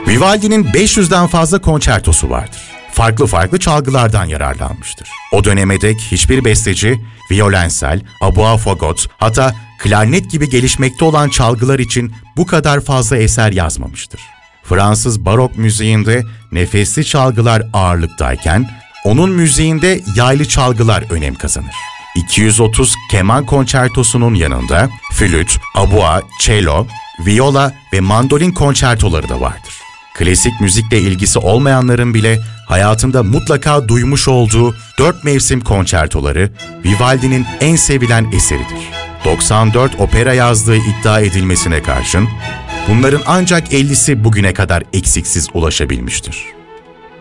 Vivaldi'nin 500'den fazla konçertosu vardır. Farklı farklı çalgılardan yararlanmıştır. O döneme dek hiçbir besteci, violensel, abua fagot, hatta klarnet gibi gelişmekte olan çalgılar için bu kadar fazla eser yazmamıştır. Fransız barok müziğinde nefesli çalgılar ağırlıktayken, onun müziğinde yaylı çalgılar önem kazanır. 230 keman konçertosunun yanında flüt, abua, cello, viola ve mandolin konçertoları da vardır. Klasik müzikle ilgisi olmayanların bile hayatında mutlaka duymuş olduğu 4 mevsim konçertoları Vivaldi'nin en sevilen eseridir. 94 opera yazdığı iddia edilmesine karşın bunların ancak 50'si bugüne kadar eksiksiz ulaşabilmiştir.